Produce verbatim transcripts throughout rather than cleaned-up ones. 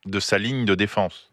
de sa ligne de défense.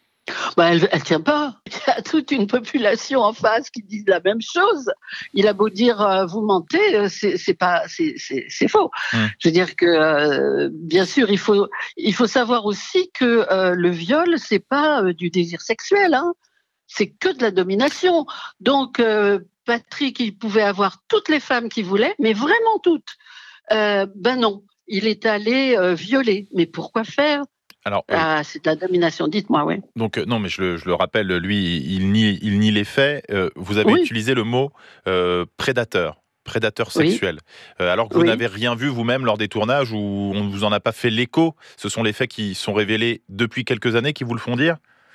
Bah, elle ne tient pas. Il y a toute une population en face qui dit la même chose. Il a beau dire euh, vous mentez, euh, c'est, c'est pas, c'est, c'est, c'est faux. Mmh. Je veux dire que euh, bien sûr, il faut, il faut savoir aussi que euh, le viol, c'est pas euh, du désir sexuel, hein. C'est que de la domination. Donc euh, Patrick, il pouvait avoir toutes les femmes qu'il voulait, mais vraiment toutes. Euh, ben non, il est allé euh, violer. Mais pourquoi faire? Alors, euh, Ah, c'est de la domination, dites-moi, oui. donc, euh, non, mais je le, je le rappelle, lui, il nie, il nie les faits. Euh, vous avez Oui, utilisé le mot euh, prédateur, prédateur oui, sexuel, Euh, alors que vous oui. n'avez rien vu vous-même lors des tournages où on ne vous en a pas fait l'écho. Ce sont les faits qui sont révélés depuis quelques années qui vous le font dire.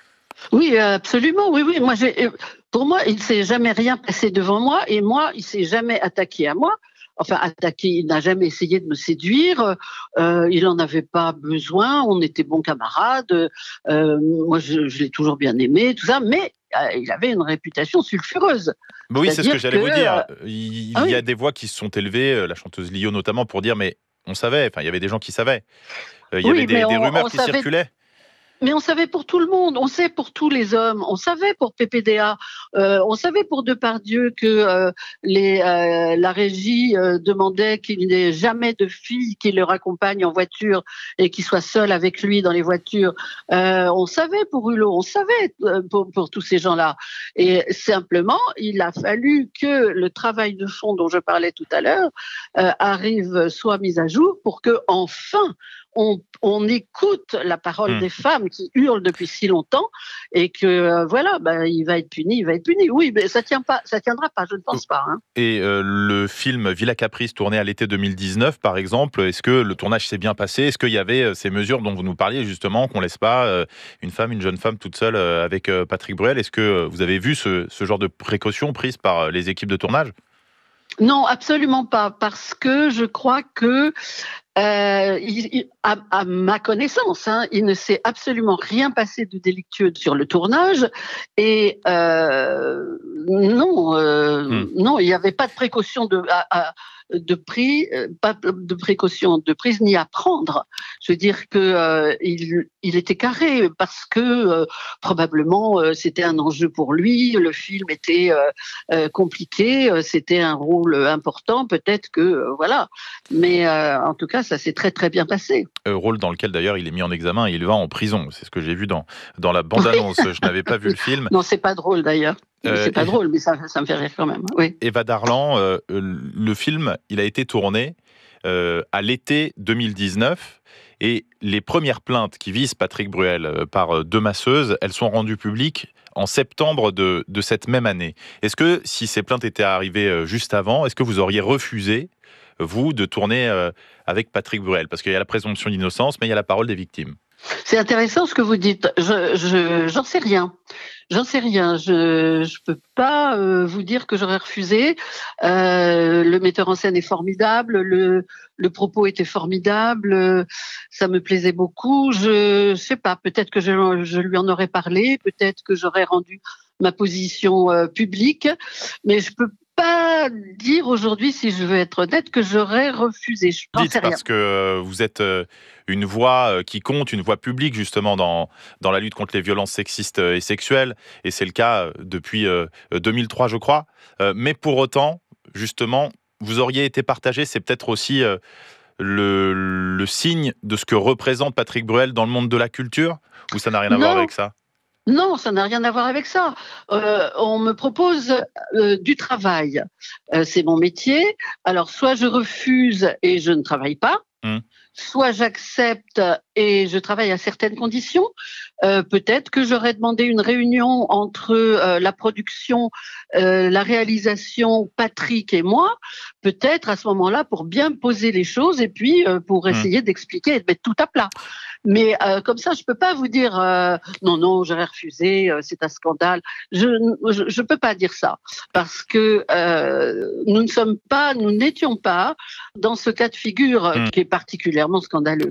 Oui, absolument, oui, oui. Moi, j'ai, pour moi, il ne s'est jamais rien passé devant moi et moi, il ne s'est jamais attaqué à moi. Enfin, attaqué, il n'a jamais essayé de me séduire. Euh, il n'en avait pas besoin. On était bons camarades. Euh, moi, je, je l'ai toujours bien aimé, tout ça. Mais euh, il avait une réputation sulfureuse. Mais oui, c'est ce que C'est-à-dire j'allais que, vous euh, dire. Il, ah il y oui, a des voix qui se sont élevées, euh, la chanteuse Lio notamment, pour dire mais on savait. Enfin, il y avait des gens qui savaient. Euh, il y avait oui, mais des, des on, rumeurs on qui savait. circulaient. Mais on savait pour tout le monde, on sait pour tous les hommes, on savait pour P P D A, euh, on savait pour Depardieu que euh, les, euh, la régie euh, demandait qu'il n'ait jamais de fille qui le raccompagne en voiture et qui soit seul avec lui dans les voitures. Euh, on savait pour Hulot, on savait euh, pour, pour tous ces gens-là. Et simplement, il a fallu que le travail de fond dont je parlais tout à l'heure euh, arrive, soit mis à jour pour que enfin on, on écoute la parole Hmm. des femmes qui hurlent depuis si longtemps et que euh, voilà, ben, il va être puni, il va être puni. Oui, mais ça tient pas, ça tiendra pas, je ne pense pas. Hein. Et euh, le film Villa Caprice tourné à l'été deux mille dix-neuf, par exemple, est-ce que le tournage s'est bien passé? Est-ce qu'il y avait euh, ces mesures dont vous nous parliez justement, qu'on laisse pas euh, une femme, une jeune femme toute seule euh, avec euh, Patrick Bruel? Est-ce que euh, vous avez vu ce, ce genre de précautions prises par euh, les équipes de tournage? Non, absolument pas, parce que je crois que Euh, il, il, à, à ma connaissance, hein, il ne s'est absolument rien passé de délictueux sur le tournage et euh, non, euh, Hmm. non, il n'y avait pas de précaution de, à, à, de prise, pas de précaution de prise ni à prendre. Je veux dire que euh, il, il était carré parce que euh, probablement euh, c'était un enjeu pour lui. Le film était euh, euh, compliqué, euh, c'était un rôle important. Peut-être que euh, voilà, mais euh, en tout cas. Ça s'est très très bien passé. Euh, rôle dans lequel d'ailleurs il est mis en examen et il va en prison. C'est ce que j'ai vu dans, dans la bande-annonce. Je n'avais pas vu le film. Non, c'est pas drôle d'ailleurs. Euh, C'est pas drôle, mais ça, ça me fait rire quand même. Oui. Eva Darlan, euh, le film, il a été tourné euh, à l'été deux mille dix-neuf et les premières plaintes qui visent Patrick Bruel euh, par euh, deux masseuses, elles sont rendues publiques en septembre de, de cette même année. Est-ce que si ces plaintes étaient arrivées euh, juste avant, est-ce que vous auriez refusé, vous, de tourner euh, avec Patrick Bruel? Parce qu'il y a la présomption d'innocence, mais il y a la parole des victimes. C'est intéressant ce que vous dites. Je, je, j'en sais rien. J'en sais rien. Je je peux pas euh, vous dire que j'aurais refusé. Euh, le metteur en scène est formidable. Le le propos était formidable. euh, Ça me plaisait beaucoup. Je sais pas. Peut-être que je, je lui en aurais parlé. Peut-être que j'aurais rendu ma position euh, publique. Mais je peux pas dire aujourd'hui, si je veux être honnête, que j'aurais refusé. Je n'en Dites, sais rien. parce que euh, vous êtes euh, une voix euh, qui compte, une voix publique justement dans, dans la lutte contre les violences sexistes euh, et sexuelles, et c'est le cas euh, depuis euh, deux mille trois, je crois. Euh, mais pour autant, justement, vous auriez été partagé, c'est peut-être aussi euh, le, le signe de ce que représente Patrick Bruel dans le monde de la culture, ou ça n'a rien à voir Non, avec ça? non, ça n'a rien à voir avec ça. Euh, on me propose euh, du travail. Euh, c'est mon métier. Alors, soit je refuse et je ne travaille pas, Hmm. soit j'accepte et je travaille à certaines conditions. Euh, peut-être que j'aurais demandé une réunion entre euh, la production, euh, la réalisation, Patrick et moi, peut-être à ce moment-là pour bien poser les choses et puis euh, pour Hmm. essayer d'expliquer et de mettre tout à plat. Mais euh, comme ça, je peux pas vous dire euh, non, non, j'aurais refusé, euh, c'est un scandale. Je je, je peux pas dire ça parce que euh, nous ne sommes pas, nous n'étions pas dans ce cas de figure euh, Hmm. qui est particulièrement scandaleux.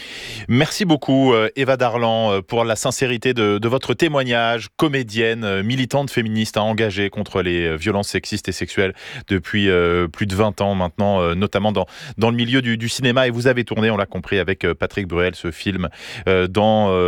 Merci beaucoup, euh, Eva Darlan, euh, pour la sincérité de, de votre témoignage. Comédienne, euh, militante féministe, hein, engagée contre les euh, violences sexistes et sexuelles depuis euh, plus de vingt ans maintenant, euh, notamment dans, dans le milieu du, du cinéma. Et vous avez tourné, on l'a compris, avec euh, Patrick Bruel, ce film euh, dans... Euh,